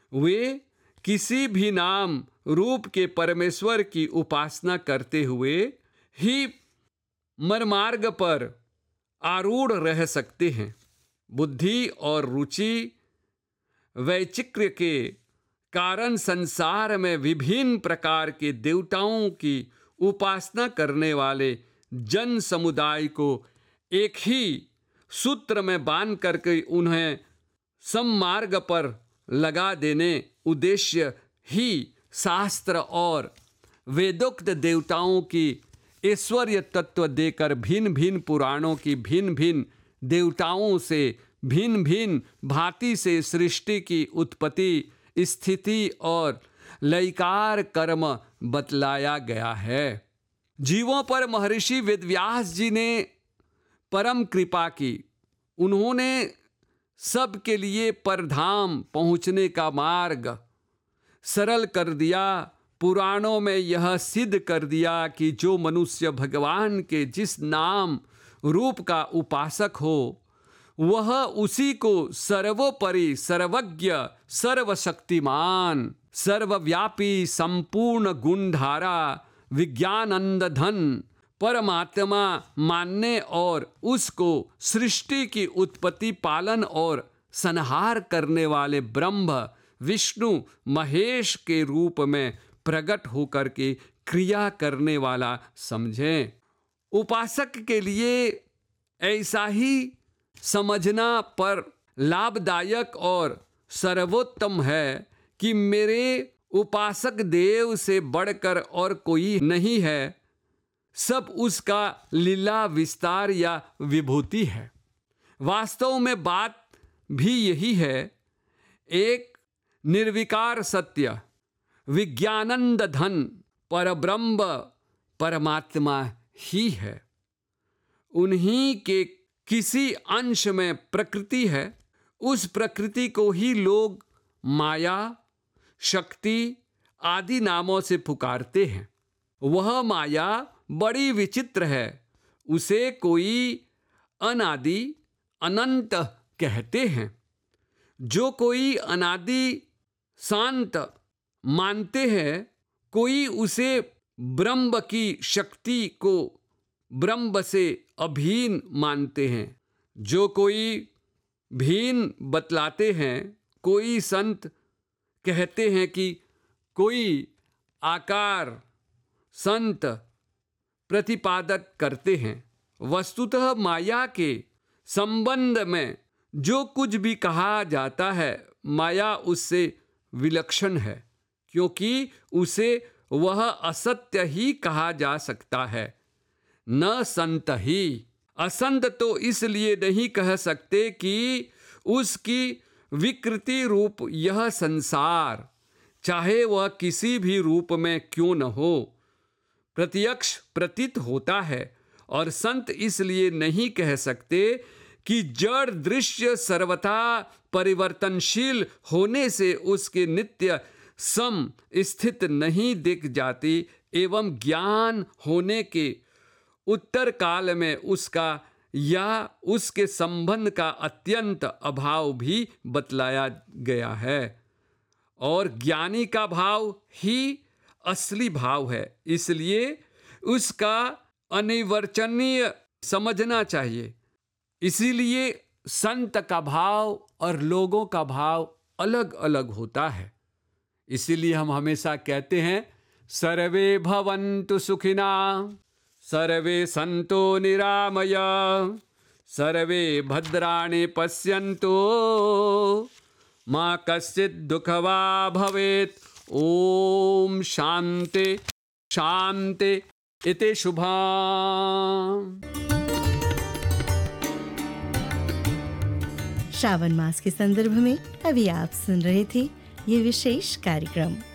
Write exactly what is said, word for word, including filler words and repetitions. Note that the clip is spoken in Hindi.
वे किसी भी नाम रूप के परमेश्वर की उपासना करते हुए ही मर्मार्ग पर आरूढ़ रह सकते हैं। बुद्धि और रुचि वैचित्र्य के कारण संसार में विभिन्न प्रकार के देवताओं की उपासना करने वाले जन समुदाय को एक ही सूत्र में बांध करके उन्हें सम्मार्ग पर लगा देने उद्देश्य ही शास्त्र और वेदोक्त देवताओं की ऐश्वर्य तत्व देकर भिन्न भिन्न पुराणों की भिन्न भिन्न देवताओं से भिन्न भिन्न भांति से सृष्टि की उत्पत्ति, स्थिति और लयकार कर्म बतलाया गया है। जीवों पर महर्षि वेदव्यास जी ने परम कृपा की। उन्होंने सबके लिए परधाम पहुँचने का मार्ग सरल कर दिया। पुराणों में यह सिद्ध कर दिया कि जो मनुष्य भगवान के जिस नाम रूप का उपासक हो वह उसी को सर्वोपरि सर्वज्ञ सर्वशक्तिमान सर्वव्यापी संपूर्ण गुणधारा विज्ञानंद धन परमात्मा मानने और उसको सृष्टि की उत्पत्ति पालन और संहार करने वाले ब्रह्म विष्णु महेश के रूप में प्रकट होकर के क्रिया करने वाला समझें। उपासक के लिए ऐसा ही समझना पर लाभदायक और सर्वोत्तम है कि मेरे उपासक देव से बढ़कर और कोई नहीं है, सब उसका लीला विस्तार या विभूति है। वास्तव में बात भी यही है। एक निर्विकार सत्य विज्ञानंद धन परब्रह्म परमात्मा ही है। उन्हीं के किसी अंश में प्रकृति है। उस प्रकृति को ही लोग माया शक्ति आदि नामों से पुकारते हैं। वह माया बड़ी विचित्र है। उसे कोई अनादि अनंत कहते हैं। जो कोई अनादि शांत मानते हैं, कोई उसे ब्रह्म की शक्ति को ब्रह्म से अभिन्न मानते हैं। जो कोई भिन्न बतलाते हैं, कोई संत कहते हैं कि कोई आकार संत प्रतिपादक करते हैं। वस्तुतः माया के संबंध में जो कुछ भी कहा जाता है, माया उससे विलक्षण है, क्योंकि उसे वह असत्य ही कहा जा सकता है, न संत ही। असंत तो इसलिए नहीं कह सकते कि उसकी विकृति रूप यह संसार, चाहे वह किसी भी रूप में क्यों न हो, प्रत्यक्ष प्रतीत होता है। और संत इसलिए नहीं कह सकते कि जड़ दृश्य सर्वथा परिवर्तनशील होने से उसके नित्य सम स्थित नहीं दिख जाती, एवं ज्ञान होने के उत्तर काल में उसका या उसके संबंध का अत्यंत अभाव भी बतलाया गया है। और ज्ञानी का भाव ही असली भाव है, इसलिए उसका अनिर्वचनीय समझना चाहिए। इसीलिए संत का भाव और लोगों का भाव अलग अलग होता है। इसीलिए हम हमेशा कहते हैं, सर्वे भवन्तु सुखिना सर्वे सन्तो निरामय सर्वे भद्राणि पश्यन्तु मा कश्चित् दुःखवा भवेत्। ओम शांति शांति इति शुभम्। श्रावण मास के संदर्भ में अभी आप सुन रहे थे ये विशेष कार्यक्रम।